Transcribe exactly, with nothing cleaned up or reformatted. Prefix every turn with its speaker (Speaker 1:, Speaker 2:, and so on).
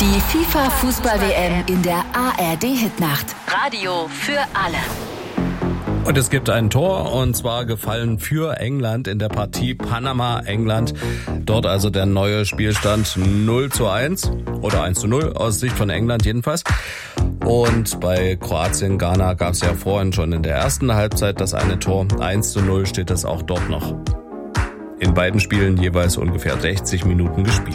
Speaker 1: Die FIFA-Fußball-W M in der A R D-Hitnacht. Radio für alle.
Speaker 2: Und es gibt ein Tor, und zwar gefallen für England in der Partie Panama-England. Dort also der neue Spielstand null zu eins oder eins zu null aus Sicht von England jedenfalls. Und bei Kroatien-Ghana gab es ja vorhin schon in der ersten Halbzeit das eine Tor. eins zu null steht es auch dort noch. In beiden Spielen jeweils ungefähr sechzig Minuten gespielt.